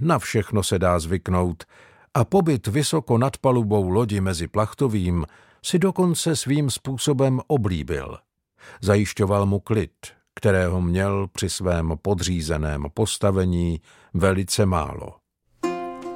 na všechno se dá zvyknout a pobyt vysoko nad palubou lodi mezi Plachtovým si dokonce svým způsobem oblíbil. Zajišťoval mu klid, kterého měl při svém podřízeném postavení velice málo.